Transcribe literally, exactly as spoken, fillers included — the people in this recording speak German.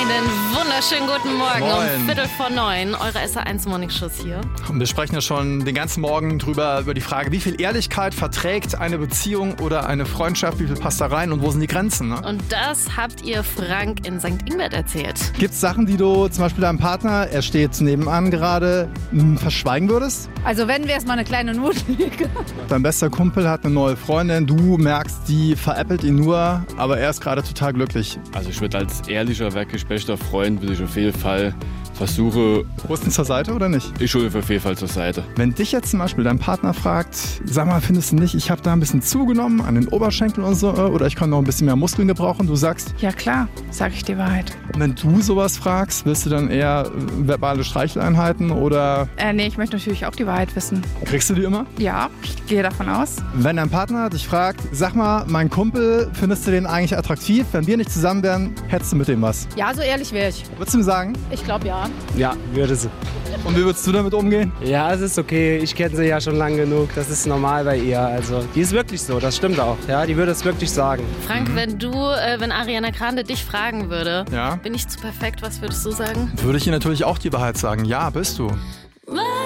Einen wunderschönen guten Morgen Moin. um Viertel vor neun. Eure S R eins Morning Schuss hier. Und wir sprechen ja schon den ganzen Morgen drüber, über die Frage, wie viel Ehrlichkeit verträgt eine Beziehung oder eine Freundschaft, wie viel passt da rein und wo sind die Grenzen? Ne? Und das habt ihr Frank in Sankt Ingbert erzählt. Gibt es Sachen, die du zum Beispiel deinem Partner, er steht nebenan gerade, mh, verschweigen würdest? Also wenn, wäre es mal eine kleine Notlüge. Dein bester Kumpel hat eine neue Freundin, du merkst, die veräppelt ihn nur, aber er ist gerade total glücklich. Also ich würde als ehrlicher, wirklich bester Freund, würde ich auf jeden Fall versuchen, Holst du ihn zur Seite oder nicht? ich hole auf jeden Fall zur Seite. Wenn dich jetzt zum Beispiel dein Partner fragt, sag mal, findest du nicht, ich habe da ein bisschen zugenommen an den Oberschenkeln und so, oder ich kann noch ein bisschen mehr Muskeln gebrauchen, du sagst, Ja klar, sag ich die Wahrheit. wenn du sowas fragst, willst du dann eher äh, verbale Streicheleinheiten oder Äh, nee, ich möchte natürlich auch die Wahrheit wissen. kriegst du die immer? Ja, ich gehe davon aus. Wenn dein Partner dich fragt, sag mal, mein Kumpel, findest du den eigentlich attraktiv? Wenn wir nicht zusammen wären, hättest du mit dem was? Ja, so ehrlich wäre ich. Würdest du ihm sagen? Ich glaube ja. Ja, würde sie. Und wie würdest du damit umgehen? Ja, es ist okay. Ich kenne sie ja schon lang genug. Das ist normal bei ihr. Also, die ist wirklich so. Das stimmt auch. Ja, die würde es wirklich sagen. Frank, wenn du, äh, wenn Ariana Grande dich fragen würde, Ja. bin ich zu perfekt, was würdest du sagen? Würde ich ihr natürlich auch die Wahrheit sagen. Ja, bist du.